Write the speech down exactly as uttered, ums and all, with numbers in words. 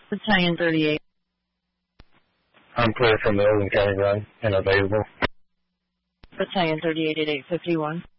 Battalion thirty-eight. I'm clear from the Oakland County run and available. Battalion thirty-eight at eight fifty-one.